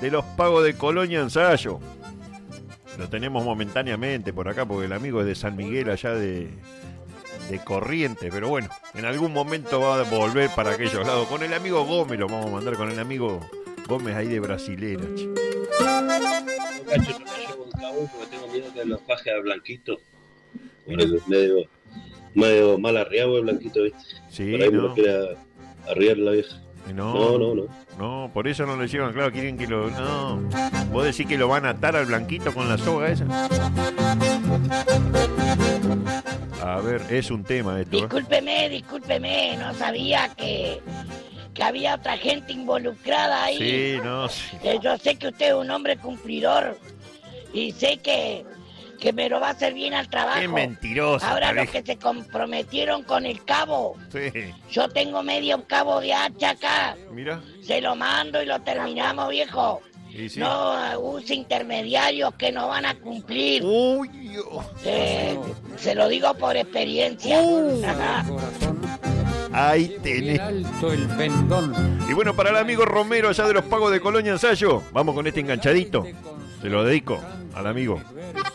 de los pagos de Colonia Ensayo. Lo tenemos momentáneamente por acá porque el amigo es de San Miguel, allá de Corrientes, pero bueno, en algún momento va a volver para aquellos lados. Con el amigo Gómez lo vamos a mandar, con el amigo Gómez ahí de Brasilera. No cacho, no me llevo un cabo porque tengo miedo que los baje a Blanquito. Medio mal arriado el Blanquito, ¿viste? Sí, por ahí no. me lo quiere arriar la vieja. No, por eso no le llevan, claro, quieren que lo... No, vos decís que lo van a atar al Blanquito con la soga esa. A ver, es un tema esto. Discúlpeme, no sabía que había otra gente involucrada ahí. Sí, no, sí. Yo sé que usted es un hombre cumplidor y sé que me lo va a hacer bien al trabajo. Qué mentiroso. Ahora los que se comprometieron con el cabo. Sí. Yo tengo medio cabo de hacha acá. Mira. Se lo mando y lo terminamos, viejo. Sí. No use intermediarios que no van a cumplir. Uy, Dios. Se lo digo por experiencia. Ahí tenés. Alto el pendón. Y bueno, para el amigo Romero allá de los pagos de Colonia Ensayo, vamos con este enganchadito. Se lo dedico al amigo.